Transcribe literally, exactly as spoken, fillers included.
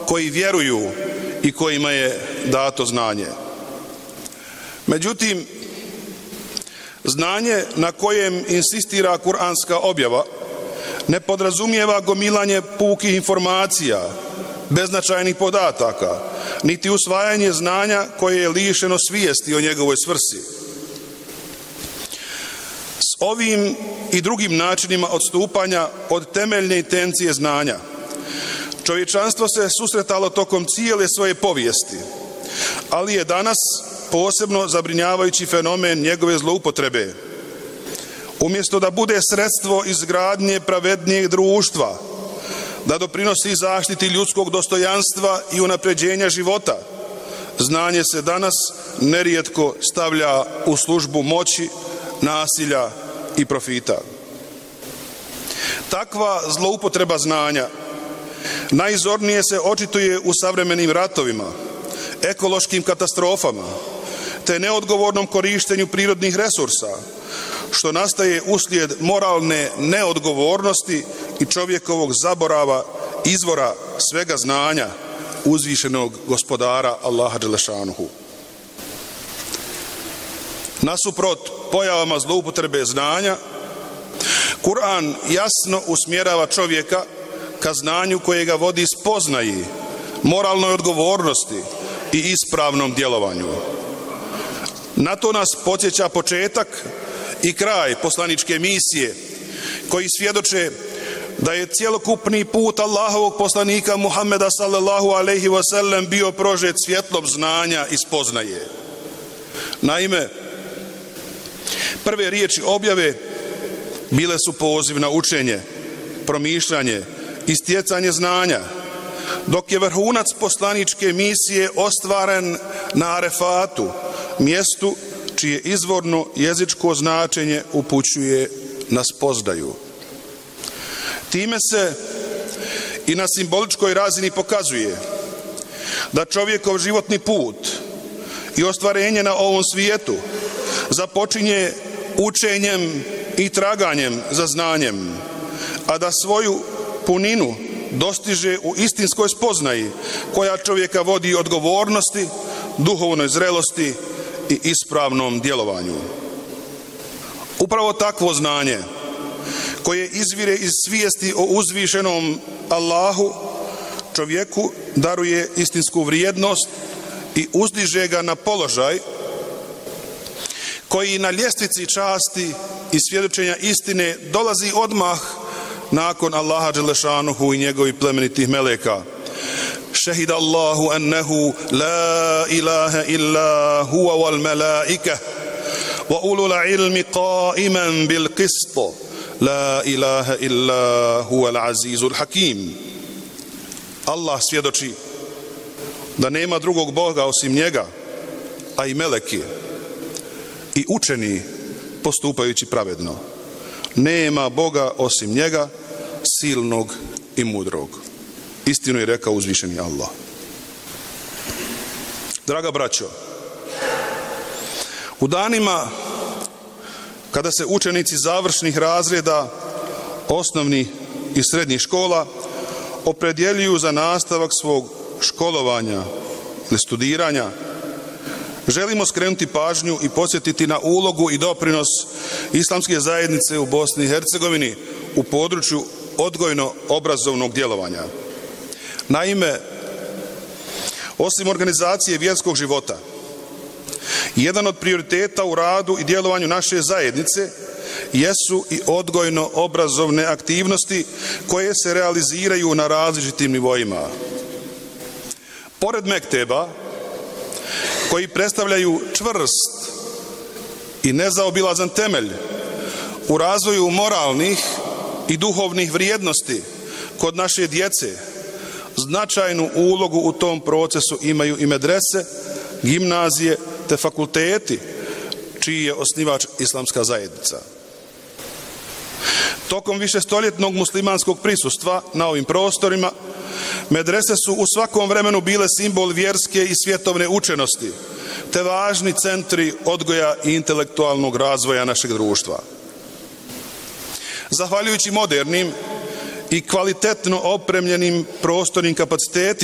koji vjeruju i kojima je dato znanje. Međutim, znanje na kojem insistira kuranska objava ne podrazumijeva gomilanje pukih informacija, beznačajnih podataka, niti usvajanje znanja koje je lišeno svijesti o njegovoj svrsi. S ovim i drugim načinima odstupanja od temeljne intencije znanja čovječanstvo se susretalo tokom cijele svoje povijesti, ali je danas posebno zabrinjavajući fenomen njegove zloupotrebe. Umjesto da bude sredstvo izgradnje pravednijeg društva, da doprinosi zaštiti ljudskog dostojanstva i unapređenja života, znanje se danas nerijetko stavlja u službu moći, nasilja i profita. Takva zloupotreba znanja najzornije se očituje u savremenim ratovima, ekološkim katastrofama, te neodgovornom korištenju prirodnih resursa, što nastaje uslijed moralne neodgovornosti i čovjekovog zaborava izvora svega znanja uzvišenog gospodara Allaha dželešanuhu. Nasuprot pojavama zloupotrebe znanja, Kur'an jasno usmjerava čovjeka ka znanju koje ga vodi spoznaji, moralnoj odgovornosti i ispravnom djelovanju. Na to nas podsjeća početak i kraj poslaničke misije, koji svjedoče da je cjelokupni put Allahovog poslanika Muhammeda sallallahu alejhi ve sellem bio prožet svjetlom znanja i spoznaje. Naime, prve riječi objave bile su poziv na učenje, promišljanje i stjecanje znanja, dok je vrhunac poslaničke misije ostvaren na Arefatu, mjestu čije izvorno jezičko značenje upućuje na spoznaju. Time se i na simboličkoj razini pokazuje da čovjekov životni put i ostvarenje na ovom svijetu započinje učenjem i traganjem za znanjem, a da svoju puninu dostiže u istinskoj spoznaji koja čovjeka vodi odgovornosti, duhovnoj zrelosti i ispravnom djelovanju. Upravo takvo znanje, koje izvire iz svijesti o uzvišenom Allahu, čovjeku daruje istinsku vrijednost i uzdiže ga na položaj koji na ljestvici časti i svjedočenja istine dolazi odmah nakon Allaha dželešanuhu i njegovih plemenitih meleka. Šehid Allahu ennehu la ilaha illa huwa wal malaika wa ulul ilmi qaiman bil qist la ilaha illa huwa al azizul hakim. Allah svjedoči da nema drugog Boga osim njega, a i meleki i učeni postupajući pravedno. Nema Boga osim njega, silnog i mudrog. Istinu je rekao uzvišeni Allah. Draga braćo, u danima kada se učenici završnih razreda osnovnih i srednjih škola opredjeljuju za nastavak svog školovanja ili studiranja, želimo skrenuti pažnju i podsjetiti na ulogu i doprinos islamske zajednice u Bosni i Hercegovini u području odgojno-obrazovnog djelovanja. Naime, osim organizacije vjerskog života, jedan od prioriteta u radu i djelovanju naše zajednice jesu i odgojno-obrazovne aktivnosti koje se realiziraju na različitim nivoima. Pored mekteba, koji predstavljaju čvrst i nezaobilazan temelj u razvoju moralnih i duhovnih vrijednosti kod naše djece, značajnu ulogu u tom procesu imaju i medrese, gimnazije te fakulteti, čiji je osnivač islamska zajednica. Tokom višestoljetnog muslimanskog prisustva na ovim prostorima, medrese su u svakom vremenu bile simbol vjerske i svjetovne učenosti, te važni centri odgoja i intelektualnog razvoja našeg društva. Zahvaljujući modernim i kvalitetno opremljenim prostornim kapacitetima,